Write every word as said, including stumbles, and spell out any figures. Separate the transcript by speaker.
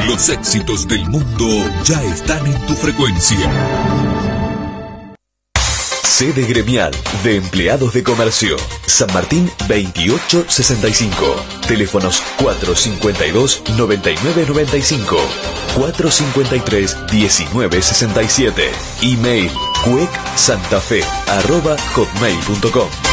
Speaker 1: Los éxitos del mundo ya están en tu frecuencia. Sede gremial de empleados de comercio. San Martín veintiocho sesenta y cinco. Teléfonos cuatro cincuenta y dos, noventa y nueve noventa y cinco. cuatro cincuenta y tres, diecinueve sesenta y siete. Email cuec santafe arroba hotmail punto com.